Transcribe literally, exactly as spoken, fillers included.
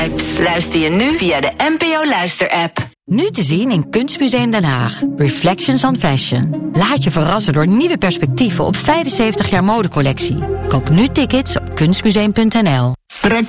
Luister je nu via de N P O Luister-app. Nu te zien in Kunstmuseum Den Haag. Reflections on Fashion. Laat je verrassen door nieuwe perspectieven op vijfenzeventig jaar modecollectie. Koop nu tickets op kunstmuseum punt n l. Trek